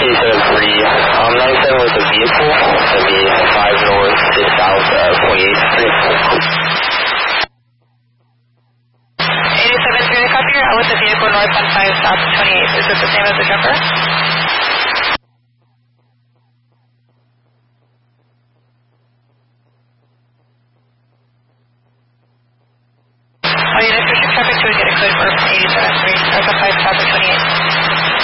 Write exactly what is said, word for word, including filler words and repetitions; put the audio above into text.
eighty-seven three, um, ninety-seven with the vehicle, it's going to be five north, six south, uh, twenty-eighth Street. eighty-seven three, copy, you're out with the vehicle north on five south twenty-eighth. Is it the same as the jumper? Oh, yeah, if you're traffic to get a code for eighty-seven three, north on five south twenty-eighth.